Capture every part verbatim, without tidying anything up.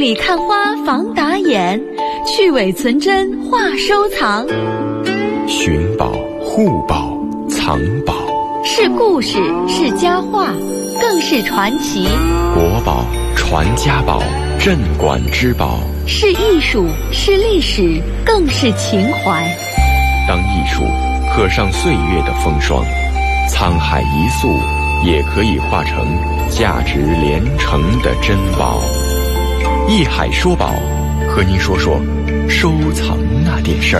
里看花防打眼，去伪存真话收藏。 寻宝、护宝、藏宝， 是故事，是佳话，更是传奇。 国宝、传家宝、镇馆之宝， 是艺术，是历史，更是情怀。 当艺术刻上岁月的风霜，沧海一粟也可以化成价值连城的珍宝。艺海说宝，和您说说收藏那点事儿。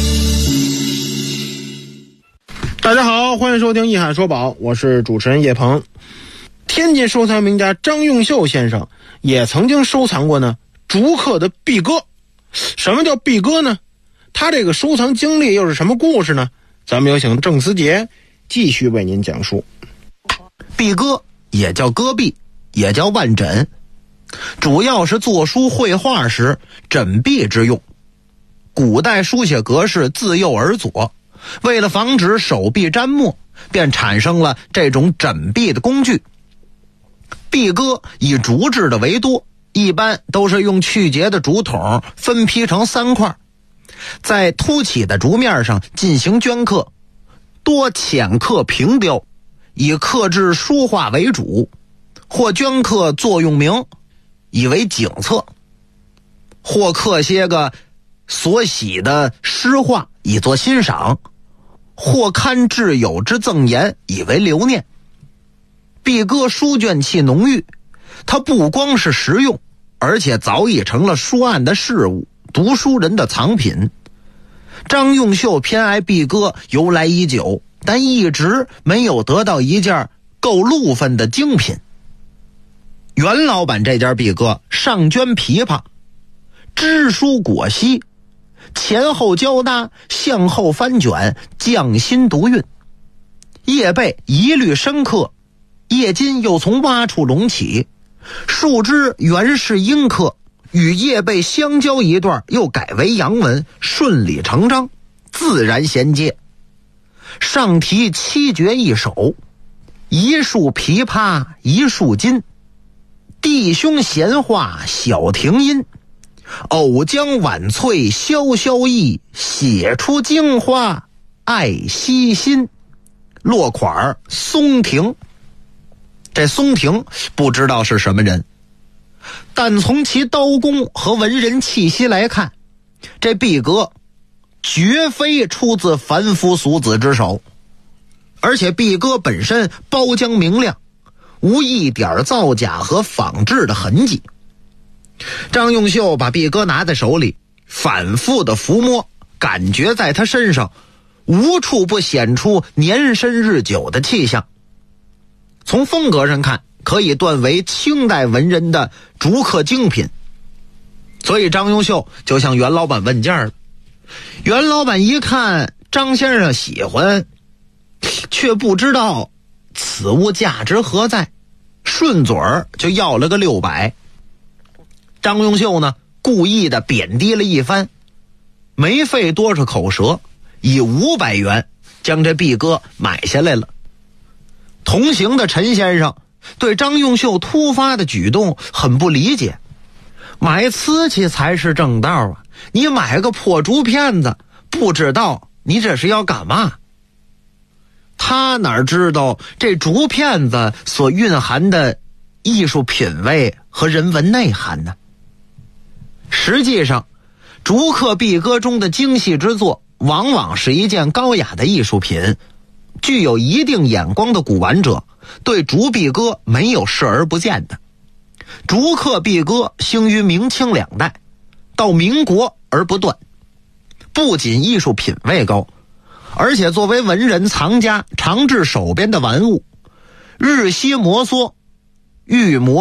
大家好，欢迎收听艺海说宝，我是主持人叶鹏。天津收藏名家张用秀先生也曾经收藏过呢竹刻的璧鸽。什么叫璧鸽呢？他这个收藏经历又是什么故事呢？咱们有请郑思杰继续为您讲述。 璧鸽也叫鸽璧，也叫万枕，主要是作书绘画时枕壁之用。古代书写格式自右而左，为了防止手臂沾墨，便产生了这种枕壁的工具。璧鸽以竹制的为多，一般都是用去节的竹筒分劈成三块，在凸起的竹面上进行镌刻，多浅刻平雕，以刻制书画为主，或镌刻作用名，以为景册，或刻些个所喜的诗画以作欣赏，或刊挚友之赠言以为留念。璧鸽书卷气浓郁，它不光是实用，而且早已成了书案的事物，读书人的藏品。张用秀偏爱璧鸽由来已久，但一直没有得到一件够路分的精品。袁老板这件璧鸽上镌琵琶，支书果稀，前后交搭，向后翻卷，匠心独运。叶背一律深刻，叶筋又从挖处隆起，树枝原是阴刻，与叶背相交一段，又改为阳文，顺理成章，自然衔接。上题七绝一首，一树琵琶一树金，弟兄闲话小停音，偶将晚翠潇潇意，写出京花爱惜心。落款松亭。这松亭不知道是什么人，但从其刀工和文人气息来看，这璧鸽绝非出自凡夫俗子之手，而且璧鸽本身包浆明亮，无一点造假和仿制的痕迹。张用秀把璧鸽拿在手里，反复的抚摸，感觉在他身上无处不显出年深日久的气象。从风格上看，可以断为清代文人的竹刻精品。所以张用秀就向袁老板问价了。袁老板一看张先生喜欢，却不知道此物价值何在，顺嘴儿就要了个六百。张用秀呢，故意的贬低了一番，没费多少口舌，以五百元将这璧鸽买下来了。同行的陈先生对张用秀突发的举动很不理解，买瓷器才是正道啊，你买个破竹片子，不知道你这是要干嘛。他哪知道这竹片子所蕴含的艺术品味和人文内涵呢？实际上，竹刻璧鸽中的精细之作往往是一件高雅的艺术品，具有一定眼光的古玩者对竹璧鸽没有视而不见的。竹刻璧鸽兴于明清两代，到民国而不断，不仅艺术品位高，而且作为文人藏家常置手边的玩物，日夕摩挲，愈磨